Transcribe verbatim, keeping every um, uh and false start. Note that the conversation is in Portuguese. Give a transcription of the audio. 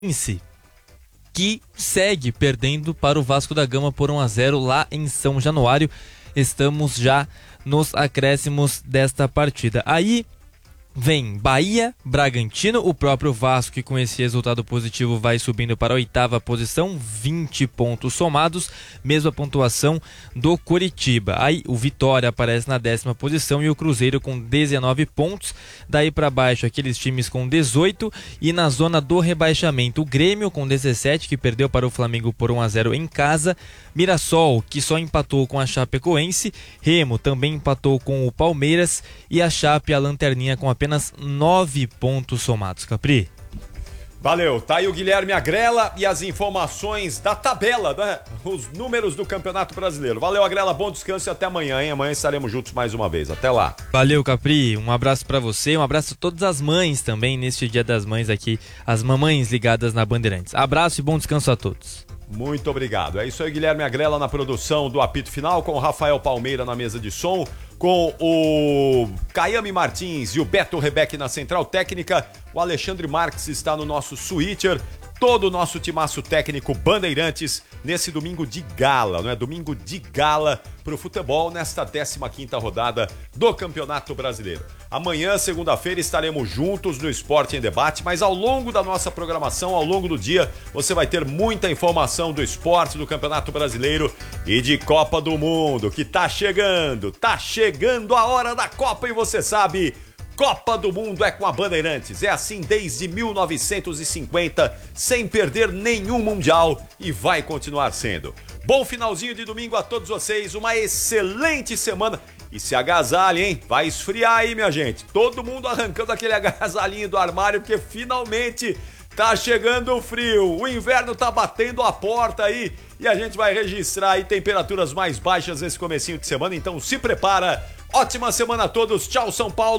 que segue perdendo para o Vasco da Gama por um a zero lá em São Januário. Estamos já nos acréscimos desta partida. Aí vem Bahia, Bragantino, o próprio Vasco, que com esse resultado positivo vai subindo para a oitava posição, vinte pontos somados, mesma pontuação do Coritiba. Aí o Vitória aparece na décima posição e o Cruzeiro com dezenove pontos. Daí para baixo aqueles times com dezoito, e na zona do rebaixamento o Grêmio com dezessete, que perdeu para o Flamengo por um a zero em casa, Mirassol, que só empatou com a Chapecoense, Remo também empatou com o Palmeiras, e a Chape, a lanterninha, com apenas nove pontos somados. Capri. Valeu, tá aí o Guilherme Agrela e as informações da tabela, né? Os números do Campeonato Brasileiro. Valeu, Agrela, bom descanso e até amanhã, hein? Amanhã estaremos juntos mais uma vez. Até lá. Valeu, Capri. Um abraço pra você, um abraço a todas as mães também neste Dia das Mães aqui, as mamães ligadas na Bandeirantes. Abraço e bom descanso a todos. Muito obrigado. É isso aí, Guilherme Agrela na produção do Apito Final, com o Rafael Palmeira na mesa de som, com o Caiame Martins e o Beto Rebeck na central técnica. O Alexandre Marques está no nosso switcher. Todo o nosso timaço técnico Bandeirantes nesse domingo de gala, não é? Domingo de gala pro futebol nesta décima quinta rodada do Campeonato Brasileiro. Amanhã, segunda-feira, estaremos juntos no Esporte em Debate, mas ao longo da nossa programação, ao longo do dia, você vai ter muita informação do esporte, do Campeonato Brasileiro e de Copa do Mundo, que tá chegando, tá chegando a hora da Copa e você sabe... Copa do Mundo é com a Bandeirantes, é assim desde mil novecentos e cinquenta, sem perder nenhum Mundial e vai continuar sendo. Bom finalzinho de domingo a todos vocês, uma excelente semana e se agasalhem, hein? Vai esfriar aí, minha gente. Todo mundo arrancando aquele agasalhinho do armário porque finalmente tá chegando o frio, o inverno tá batendo a porta aí e a gente vai registrar aí temperaturas mais baixas nesse comecinho de semana, então se prepara. Ótima semana a todos, tchau São Paulo.